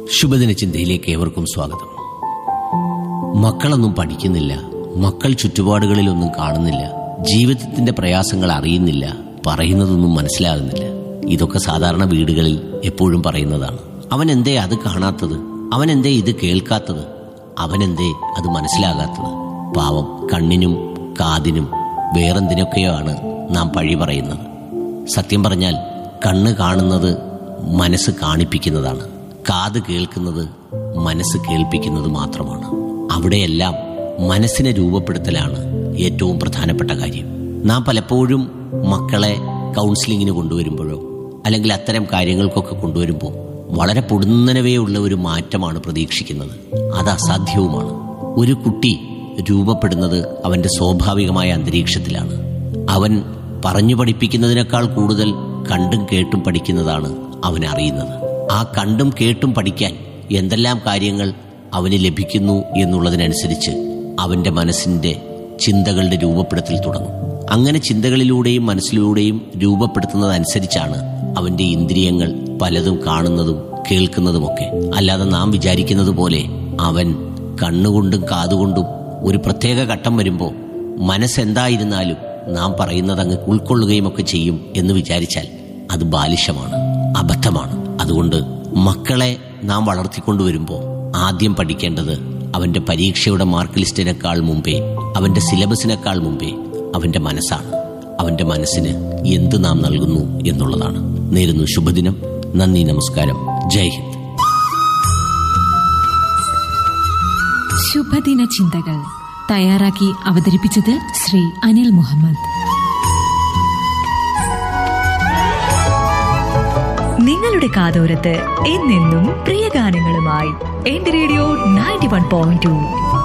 ശുഭദിന ചിന്തയിലേക്ക് ഏവർക്കും സ്വാഗതം. മക്കളൊന്നും പഠിക്കുന്നില്ല, മക്കൾ ചുറ്റുപാടുകളിലൊന്നും കാണുന്നില്ല, ജീവിതത്തിന്റെ പ്രയാസങ്ങൾ അറിയുന്നില്ല, പറയുന്നതൊന്നും മനസ്സിലാകുന്നില്ല. ഇതൊക്കെ സാധാരണ വീടുകളിൽ എപ്പോഴും പറയുന്നതാണ്. അവൻ എന്തേ അത് കാണാത്തത്? അവൻ എന്തേ ഇത് കേൾക്കാത്തത്? അവനെന്തേ അത് മനസ്സിലാകാത്തത്? പാവം, കണ്ണിനും കാതിനും വേറെന്തിനൊക്കെയോ ആണ് നാം പഴി പറയുന്നത്. സത്യം പറഞ്ഞാൽ കണ്ണ് കാണുന്നത് മനസ്സ് കാണിപ്പിക്കുന്നതാണ്, കാത് കേൾക്കുന്നത് മനസ്സ് കേൾപ്പിക്കുന്നത് മാത്രമാണ്. അവിടെയെല്ലാം മനസ്സിനെ രൂപപ്പെടുത്തലാണ് ഏറ്റവും പ്രധാനപ്പെട്ട കാര്യം. നാം പലപ്പോഴും മക്കളെ കൗൺസിലിങ്ങിന് കൊണ്ടുവരുമ്പോഴോ അല്ലെങ്കിൽ അത്തരം കാര്യങ്ങൾക്കൊക്കെ കൊണ്ടുവരുമ്പോൾ വളരെ പൊടുന്നനവേ ഒരു മാറ്റമാണ് പ്രതീക്ഷിക്കുന്നത്. അത് അസാധ്യവുമാണ്. ഒരു കുട്ടി രൂപപ്പെടുന്നത് അവന്റെ സ്വാഭാവികമായ അന്തരീക്ഷത്തിലാണ്. അവൻ പറഞ്ഞു പഠിപ്പിക്കുന്നതിനേക്കാൾ കൂടുതൽ കണ്ടും കേട്ടും പഠിക്കുന്നതാണ് അവൻ അറിയുന്നത്. ആ കണ്ടും കേട്ടും പഠിക്കാൻ എന്തെല്ലാം കാര്യങ്ങൾ അവന് ലഭിക്കുന്നു എന്നുള്ളതിനനുസരിച്ച് അവന്റെ മനസ്സിന്റെ ചിന്തകളുടെ രൂപപ്പെടുത്തൽ തുടങ്ങും. അങ്ങനെ ചിന്തകളിലൂടെയും മനസ്സിലൂടെയും രൂപപ്പെടുത്തുന്നതനുസരിച്ചാണ് അവന്റെ ഇന്ദ്രിയങ്ങൾ പലതും കാണുന്നതും കേൾക്കുന്നതുമൊക്കെ. അല്ലാതെ നാം വിചാരിക്കുന്നത് പോലെ അവൻ കണ്ണുകൊണ്ടും കാതുകൊണ്ടും ഒരു പ്രത്യേക ഘട്ടം വരുമ്പോൾ മനസ്സെന്തായിരുന്നാലും നാം പറയുന്നത് അങ്ങ് ഉൾക്കൊള്ളുകയും ഒക്കെ ചെയ്യും എന്ന് വിചാരിച്ചാൽ അത് ബാലിശമാണ്, അബദ്ധമാണ്. അതുകൊണ്ട് മക്കളെ നാം വളർത്തിക്കൊണ്ടുവരുമ്പോൾ ആദ്യം പഠിക്കേണ്ടത് അവന്റെ പരീക്ഷയുടെ മാർക്ക് ലിസ്റ്റിനേക്കാൾ മുമ്പേ, അവന്റെ സിലബസിനേക്കാൾ മുമ്പേ അവന്റെ മനസ്സാണ്. അവന്റെ മനസ്സിന് എന്ത് നാം നൽകുന്നു എന്നുള്ളതാണ്. നേരുന്നു ശുഭദിനം. നന്ദി, നമസ്കാരം, ജയ് ഹിന്ദ്. ശുഭദിന ചിന്തകൾ തയ്യാറാക്കി അവതരിപ്പിച്ചത് ശ്രീ അനിൽ മുഹമ്മദ്. നിങ്ങളുടെ കാതോരത്ത് എന്നെന്നും പ്രിയ ഗാനങ്ങളുമായി എന്റെ റേഡിയോ 91.2.